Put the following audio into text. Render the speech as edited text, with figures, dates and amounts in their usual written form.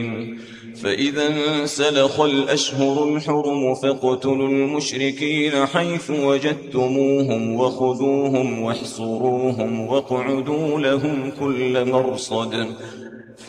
فإذا انسلخ الأشهر الحرم فاقتلوا المشركين حيث وجدتموهم وخذوهم واحصروهم واقعدوا لهم كل مرصد